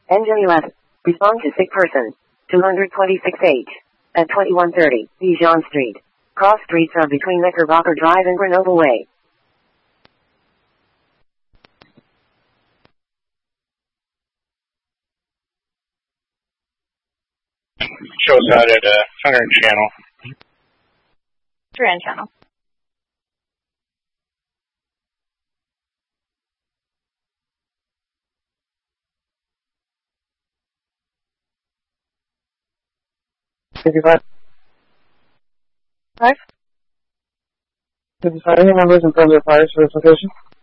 Engine 11. Respond to sick person. 226H. At 2130, Dijon Street. Cross streets are between Knickerbocker Drive and Grenoble Way. Show us out at Center Channel. Grand Channel. $55. 5? $55. Any numbers in front of the fire service location?